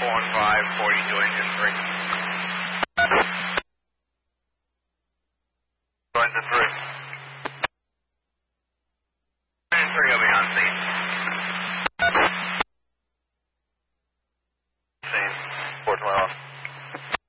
415, 42 engine 3. Engine 3, I'll be